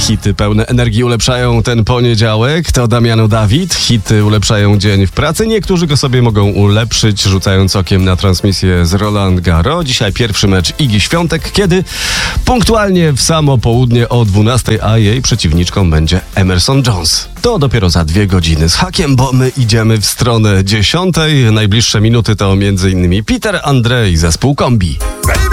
Hity pełne energii ulepszają ten poniedziałek. To Damiano David. Hity ulepszają dzień w pracy. Niektórzy go sobie mogą ulepszyć, rzucając okiem na transmisję z Roland Garros. Dzisiaj pierwszy mecz Igi Świątek, kiedy punktualnie w samo południe o 12:00, a jej przeciwniczką będzie Emerson Jones. To dopiero za 2 godziny z hakiem, bo my idziemy w stronę 10:00. Najbliższe minuty to m.in. Peter Andre i zespół Kombi.